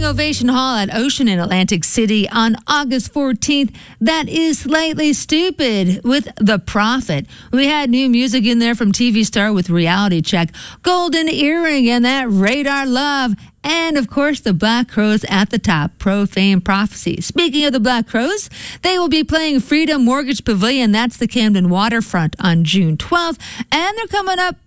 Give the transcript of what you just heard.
Ovation Hall at Ocean in Atlantic City on August 14th. That is Slightly Stupid with The Prophet. We had new music in there from TV star with Reality Check, Golden Earring, and that Radar Love. And, of course, the Black Crowes at the top, Profane Prophecy. Speaking of the Black Crowes, they will be playing Freedom Mortgage Pavilion. That's the Camden Waterfront on June 12th. And they're coming up